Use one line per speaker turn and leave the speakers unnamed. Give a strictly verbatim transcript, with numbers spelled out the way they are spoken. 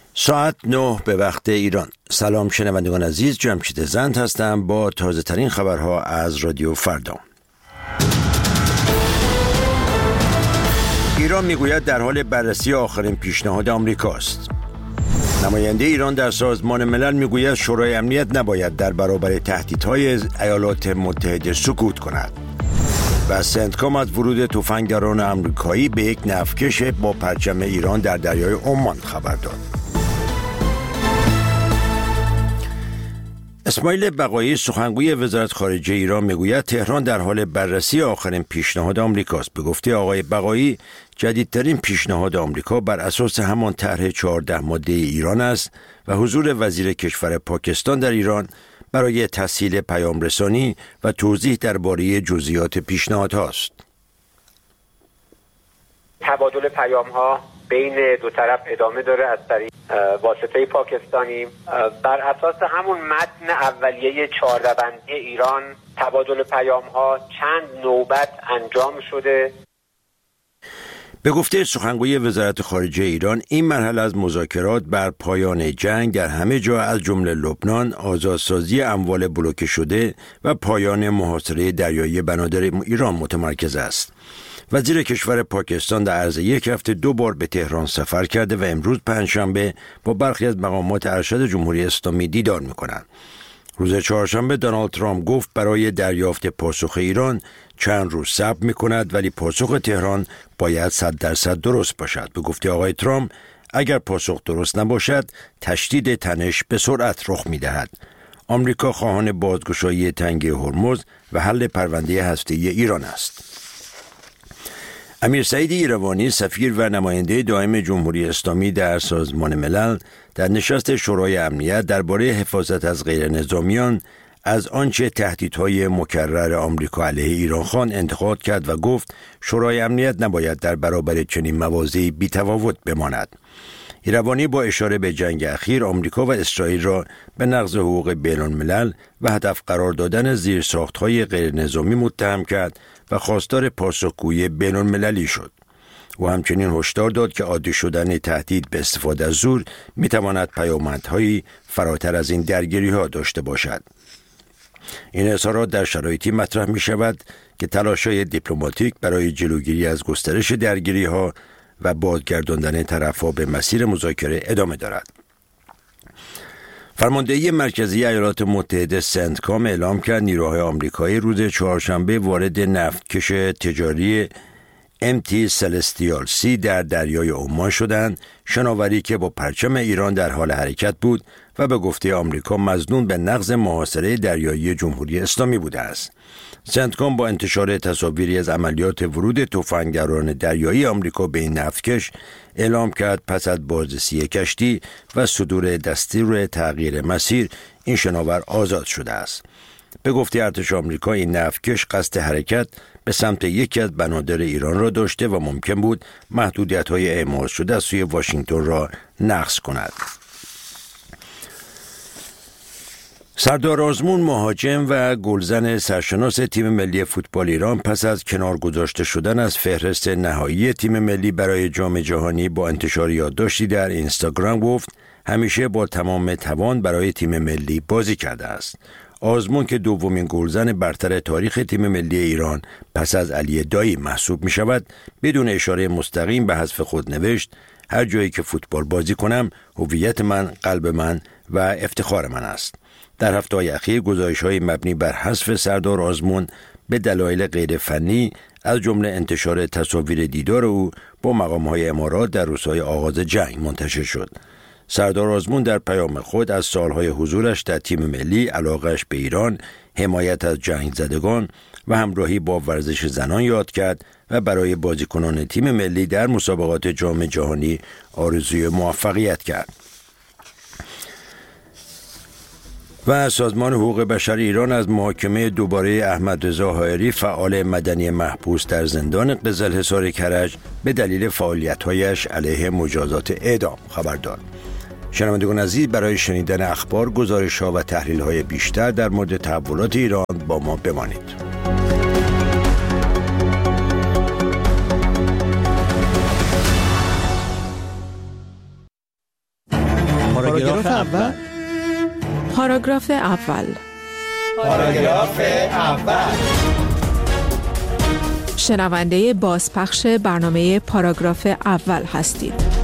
ساعت نه به وقت ایران. سلام شنوندگان عزیز، جمشید زند هستم با تازه ترین خبرها از رادیو فردا. ایران میگوید در حال بررسی آخرین پیشنهاد آمریکاست. نماینده ایران در سازمان ملل میگوید شورای امنیت نباید در برابر تهدیدهای ایالات متحده سکوت کند. و سنتکام از ورود تفنگداران آمریکایی به یک نفتکش با پرچم ایران در دریای عمان خبر داد. اسماعیل بقایی سخنگوی وزارت خارجه ایران میگوید تهران در حال بررسی آخرین پیشنهاد آمریکاست. به گفته آقای بقایی جدیدترین پیشنهاد آمریکا بر اساس همان طرح چهارده ماده ایران است و حضور وزیر کشور پاکستان در ایران برای تسهیل پیام رسانی و توضیح درباره جزئیات پیشنهاد هاست.
تبادل پیام ها بین دو طرف ادامه داره از طریق واسطه پاکستانی. بر اساس همون متن اولیه چهارده بندی ایران تبادل پیام ها چند نوبت انجام شده.
به گفته سخنگوی وزارت خارجه ایران این مرحله از مذاکرات بر پایان جنگ در همه جا از جمله لبنان، آزادسازی اموال بلوکه شده و پایان محاصره دریایی بنادر ایران متمرکز است. وزیر کشور پاکستان در عرض یک هفته دو بار به تهران سفر کرده و امروز پنجشنبه با برخی از مقامات ارشد جمهوری اسلامی دیدار می‌کنند. روز چهارشنبه دونالد ترامپ گفت برای دریافت پاسخ ایران چند روز صبر می‌کند ولی پاسخ تهران باید صد درصد درست باشد. به گفته آقای ترامپ اگر پاسخ درست نباشد تشدید تنش به سرعت رخ می‌دهد. آمریکا خواهان بازگشایی تنگه هرمز و حل پرونده هسته‌ای ایران است. امیر سعید ایروانی سفیر و نماینده دائم جمهوری اسلامی در سازمان ملل در نشست شورای امنیت درباره حفاظت از غیر نظامیان از آنچه تهدیدهای مکرر آمریکا علیه ایران خواند انتقاد کرد و گفت شورای امنیت نباید در برابر چنین مواضعی بی‌تفاوت بماند. ایروانی با اشاره به جنگ اخیر آمریکا و اسرائیل را به نقض حقوق بین‌الملل و هدف قرار دادن زیرساخت‌های غیر نظامی متهم کرد و خواستار پاسخگویی بین‌المللی شد. او همچنین هشدار داد که عادی شدن تهدید به استفاده از زور می‌تواند پیامدهایی فراتر از این درگیری‌ها داشته باشد. این اظهارات در شرایطی مطرح می‌شود که تلاش‌های دیپلماتیک برای جلوگیری از گسترش درگیری‌ها و بازگرداندن طرف‌ها به مسیر مذاکره ادامه دارد. فرماندهی مرکزی ایالات متحده سنتکام اعلام کرد نیروهای آمریکایی روز چهارشنبه وارد نفتکش تجاری ام تی سلستیال سی در دریای عمان شدند، شناوری که با پرچم ایران در حال حرکت بود و به گفته آمریکا مظنون به نقض محاصره دریایی جمهوری اسلامی بوده است. سنتکام با انتشار تصاویری از عملیات ورود تفنگداران دریایی آمریکا به این نفتکش اعلام کرد پس از بازرسی کشتی و صدور دستور تغییر مسیر این شناور آزاد شده است. به گفته ارتش آمریکا این نفتکش قصد حرکت به سمت یکی از بنادر ایران را داشته و ممکن بود محدودیت‌های اعمال شده از سوی واشنگتن را نقض کند. سردار آزمون مهاجم و گلزن سرشناس تیم ملی فوتبال ایران پس از کنار گذاشته شدن از فهرست نهایی تیم ملی برای جام جهانی با انتشار یادداشتی در اینستاگرام گفت همیشه با تمام توان برای تیم ملی بازی کرده است. آزمون که دومین گلزن برتر تاریخ تیم ملی ایران پس از علی دایی محسوب می شود بدون اشاره مستقیم به حذف خود نوشت هر جایی که فوتبال بازی کنم هویت من، قلب من و افتخار من است. در هفته‌های اخیر گزارش‌های مبنی بر حذف سردار آزمون به دلایل غیر فنی از جمله انتشار تصاویر دیدار او با مقام‌های امارات در روزهای آغاز جنگ منتشر شد. سردار آزمون در پیام خود از سالهای حضورش در تیم ملی، علاقه‌اش به ایران، حمایت از جنگ زدگان و همراهی با ورزش زنان یاد کرد و برای بازیکنان تیم ملی در مسابقات جام جهانی آرزوی موفقیت کرد. و سازمان حقوق بشر ایران از محاکمه دوباره احمد رضا حائری فعال مدنی محبوس در زندان قزلحصار کرج به دلیل فعالیت‌هایش علیه مجازات اعدام خبر داد. شنوندگان عزیز، برای شنیدن اخبار، گزارش‌ها و تحلیل‌های بیشتر در مورد تحولات ایران با ما بمانید.
پاراگراف اول.
پاراگراف اول.
پاراگراف اول.
شنونده بازپخش برنامه پاراگراف اول هستید.